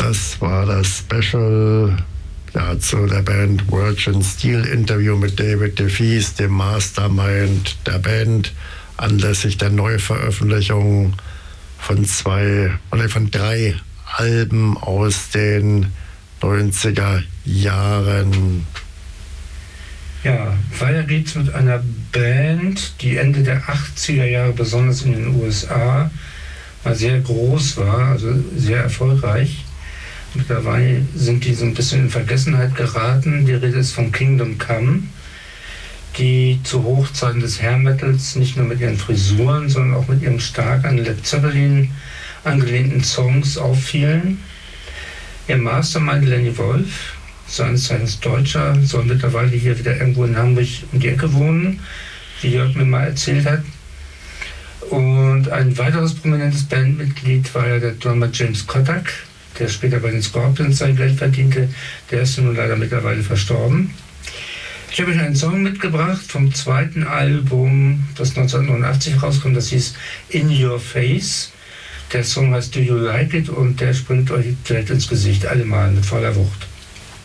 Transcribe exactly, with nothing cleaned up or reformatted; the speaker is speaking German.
Das war das Special ja, zu der Band Virgin Steel Interview mit David DeVries, dem Mastermind der Band, anlässlich der Neuveröffentlichung von zwei, oder von drei Alben aus den neunziger Jahren. Ja, weiter geht's mit einer Band, die Ende der achtziger Jahre, besonders in den U S A, mal sehr groß war, also sehr erfolgreich. Mittlerweile sind die so ein bisschen in Vergessenheit geraten. Die Rede ist von Kingdom Come, die zu Hochzeiten des Hair Metals nicht nur mit ihren Frisuren, sondern auch mit ihrem stark an Led Zeppelin angelehnten Songs auffielen. Ihr Mastermind Lenny Wolf, seines Zeichens Deutscher, soll mittlerweile hier wieder irgendwo in Hamburg um die Ecke wohnen, wie Jörg mir mal erzählt hat. Und ein weiteres prominentes Bandmitglied war ja der Drummer James Kotak, der später bei den Scorpions sein Geld verdiente. Der ist nun leider mittlerweile verstorben. Ich habe euch einen Song mitgebracht vom zweiten Album, das neunzehnhundertneunundachtzig rauskam, das hieß In Your Face. Der Song heißt Do You Like It und der springt euch direkt ins Gesicht, allemal mit voller Wucht.